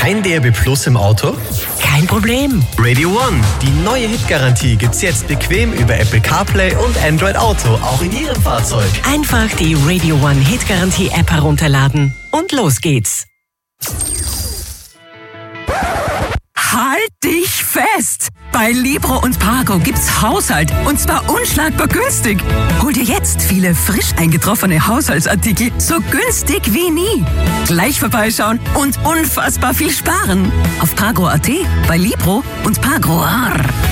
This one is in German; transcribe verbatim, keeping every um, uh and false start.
Kein D A B Plus im Auto? Kein Problem. Radio One, die neue Hitgarantie gibt's jetzt bequem über Apple CarPlay und Android Auto, auch in Ihrem Fahrzeug. Einfach die Radio One Hitgarantie App herunterladen und los geht's. Halt dich fest! Bei Libro und Pago gibt's Haushalt und zwar unschlagbar günstig. Hol dir jetzt viele frisch eingetroffene Haushaltsartikel so günstig wie nie. Gleich vorbeischauen und unfassbar viel sparen. Auf Pago punkt at, bei Libro und Pago.